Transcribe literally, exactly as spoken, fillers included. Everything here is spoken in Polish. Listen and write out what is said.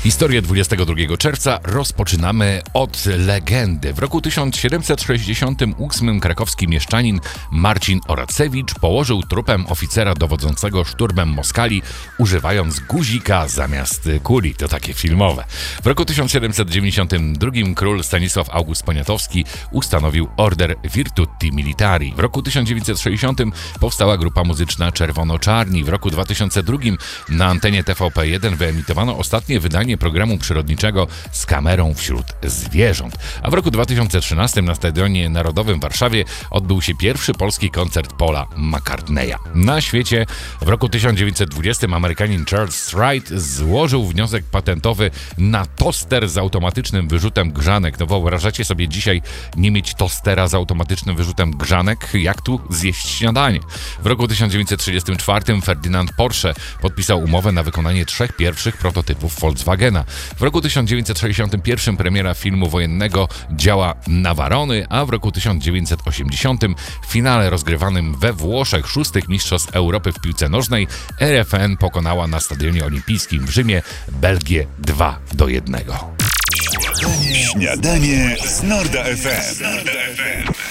Historię dwudziestego drugiego czerwca rozpoczynamy od legendy. W roku tysiąc siedemset sześćdziesiątym ósmym krakowski mieszczanin Marcin Oracewicz położył trupem oficera dowodzącego szturmem Moskali, używając guzika zamiast kuli. To takie filmowe. W roku tysiąc siedemset dziewięćdziesiątym drugim król Stanisław August Poniatowski ustanowił Order Virtuti Militari. W roku tysiąc dziewięćset sześćdziesiątym powstała grupa muzyczna Czerwono-Czarni. W roku dwa tysiące drugim na antenie T V P jeden wyemitowano ostatnie wydanie programu przyrodniczego Z kamerą wśród zwierząt. A w roku dwa tysiące trzynastym na Stadionie Narodowym w Warszawie odbył się pierwszy polski koncert Paula McCartneya. Na świecie w roku tysiąc dziewięćset dwudziestym Amerykanin Charles Wright złożył wniosek patentowy na toster z automatycznym wyrzutem grzanek. No wyobrażacie sobie dzisiaj nie mieć tostera z automatycznym wyrzutem grzanek? Jak tu zjeść śniadanie? W roku tysiąc dziewięćset trzydziestym czwartym Ferdynand Porsche podpisał umowę na wykonanie trzech pierwszych prototypów Volkswagena. W roku tysiąc dziewięćset sześćdziesiątym pierwszym premiera filmu wojennego Działa Navarony, a w roku tysiąc dziewięćset osiemdziesiątym w finale rozgrywanym we Włoszech szóstych Mistrzostw Europy w piłce nożnej R F N pokonała na Stadionie Olimpijskim w Rzymie Belgię dwa do jednego. Śniadanie z Norda F M.